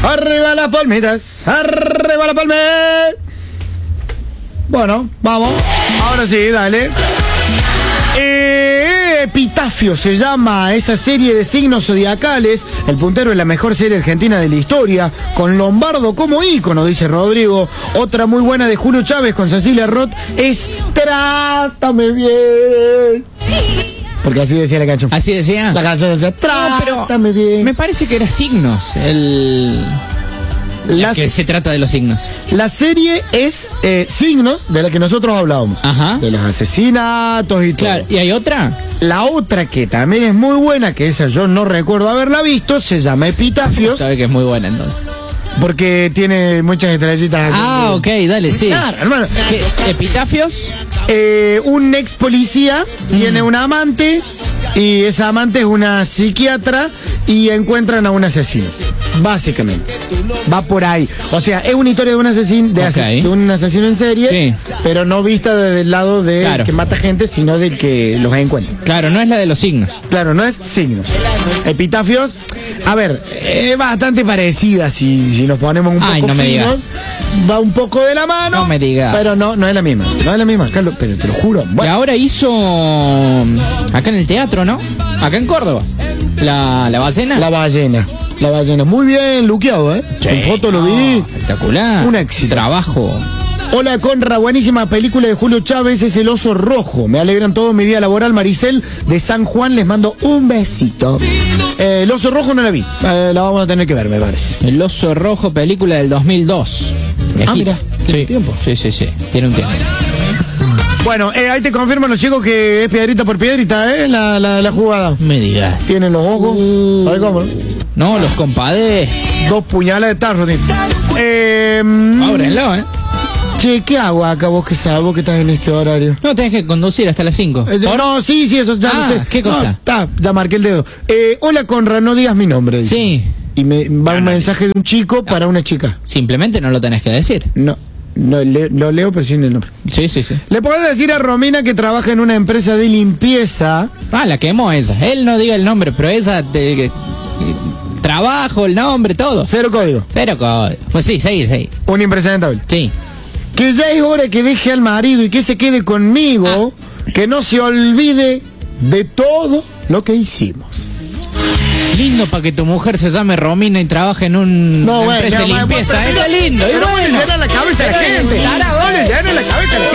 Arriba las palmitas, arriba las palmitas. Bueno, vamos. Ahora sí, dale. Epitafio se llama esa serie de signos zodiacales. El puntero es la mejor serie argentina de la historia, con Lombardo como ícono, dice Rodrigo. Otra muy buena de Julio Chávez con Cecilia Roth es Trátame bien. Porque así decía la canción. ¿Así decía? La canción decía Trátame bien. Me parece que era signos. Que se trata de los signos. La serie es Signos, de la que nosotros hablábamos. Ajá. De los asesinatos y todo. Claro, ¿y hay otra? La otra que también es muy buena, que esa yo no recuerdo haberla visto, se llama Epitafios. Sabe que es muy buena entonces. Porque tiene muchas estrellitas. Ah, ok, dale, sí. Claro, hermano. ¿Epitafios? Un ex policía tiene una amante y esa amante es una psiquiatra y encuentran a un asesino. Básicamente. Va por ahí. O sea, es una historia de un asesino, de un asesino en serie, sí, pero no vista desde el lado de que mata gente, sino de que los encuentra. Claro, no es la de los signos. Claro, no es signos. Epitafios, a ver, es bastante parecida si nos ponemos un poco me finos. digas. Va un poco de la mano. No me digas. Pero no es la misma. No es la misma, Carlos, pero te lo juro. Bueno. Y ahora hizo acá en el teatro, ¿no? Acá en Córdoba. La ballena. La ballena. La ballena. Muy bien luqueado, ¿eh? Sí. En foto lo vi. Espectacular. Un éxito. Trabajo. Hola Conra, buenísima película de Julio Chávez, es El Oso Rojo. Me alegran todo mi día laboral. Maricel de San Juan, les mando un besito. El Oso Rojo no la vi, la vamos a tener que ver, me parece. El Oso Rojo, película del 2002. Mira, ¿tiene tiempo? Sí, tiene un tiempo. Bueno, ahí te confirman los chicos que es piedrita por piedrita, la jugada. Me digas. Tienen los ojos. ¿Sabes cómo? No, los compadres. 2 puñalas de tarro. Ábrenlo, Che, ¿qué hago acá vos que sabes, vos que estás en este horario? No, tenés que conducir hasta las 5. No, sí, eso ya lo sé. ¿Qué cosa? Ya marqué el dedo. Hola Conra, no digas mi nombre. Dice. Sí. Y me va un mensaje de un chico para una chica. Simplemente no lo tenés que decir. No, lo leo pero sin el nombre. Sí. Le podés decir a Romina que trabaja en una empresa de limpieza. La quemó esa. Él no diga el nombre, pero esa... trabajo, el nombre, todo. Cero código. Pues sí, seguir. Un impresentable. Sí. Que ya es hora que deje al marido y que se quede conmigo, que no se olvide de todo lo que hicimos. Lindo para que tu mujer se llame Romina y trabaje en una empresa de limpieza. Está lindo. Pero no le llena la cabeza a la gente. No le llena la cabeza a la gente.